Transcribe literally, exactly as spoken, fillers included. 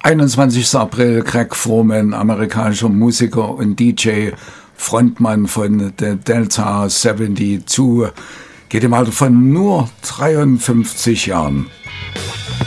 einundzwanzigster April, Greg Foreman, amerikanischer Musiker und D J, Frontmann von The Delta zweiundsiebzig, geht im Alter von nur dreiundfünfzig Jahren.